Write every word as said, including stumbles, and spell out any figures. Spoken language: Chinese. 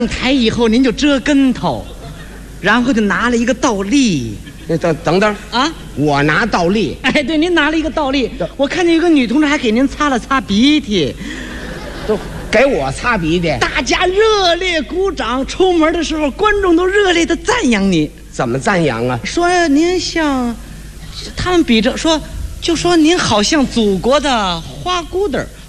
台以后您就折跟头，然后就拿了一个倒立。 等等等啊！ 我拿倒立。 哎，对，您拿了一个倒立。我看见有个女同志还给您擦了擦鼻涕， 都给我擦鼻涕。 大家热烈鼓掌。出门的时候，观众都热烈的赞扬你。 怎么赞扬啊？ 说您像，他们比着说，就说您好像祖国的花骨朵儿。